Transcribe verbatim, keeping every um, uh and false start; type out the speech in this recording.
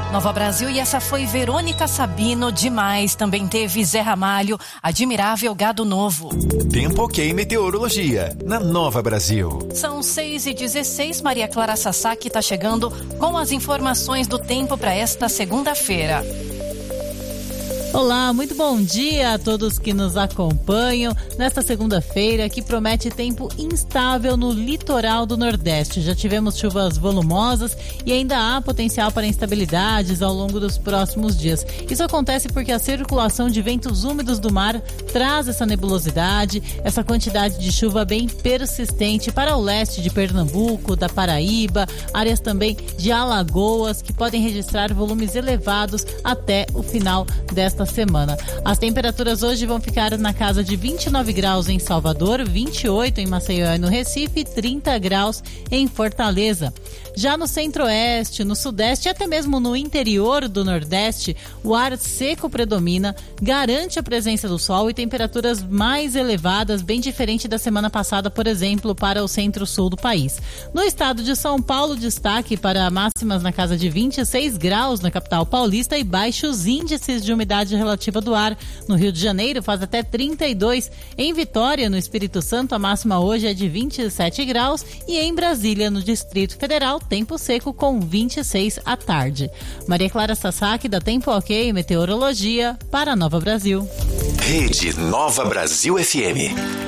Nova Brasil, e essa foi Verônica Sabino, demais. Também teve Zé Ramalho, Admirável Gado Novo. Tempo ok, meteorologia, na Nova Brasil. São seis e dezesseis, Maria Clara Sasaki está chegando com as informações do tempo para esta segunda-feira. Olá, muito bom dia a todos que nos acompanham nesta segunda-feira, que promete tempo instável no litoral do Nordeste. Já tivemos chuvas volumosas e ainda há potencial para instabilidades ao longo dos próximos dias. Isso acontece porque a circulação de ventos úmidos do mar traz essa nebulosidade, essa quantidade de chuva bem persistente para o leste de Pernambuco, da Paraíba, áreas também de Alagoas, que podem registrar volumes elevados até o final desta semana. As temperaturas hoje vão ficar na casa de vinte e nove graus em Salvador, vinte e oito em Maceió e no Recife, trinta graus em Fortaleza. Já no centro-oeste, no sudeste e até mesmo no interior do Nordeste, o ar seco predomina, garante a presença do sol e temperaturas mais elevadas, bem diferente da semana passada, por exemplo, para o centro-sul do país. No estado de São Paulo, destaque para máximas na casa de vinte e seis graus na capital paulista e baixos índices de umidade relativa do ar. No Rio de Janeiro faz até trinta e dois. Em Vitória, no Espírito Santo, a máxima hoje é de vinte e sete graus e em Brasília, no Distrito Federal, tempo seco com vinte e seis à tarde. Maria Clara Sasaki, da Tempo Ok Meteorologia, para a Nova Brasil. Rede Nova Brasil F M.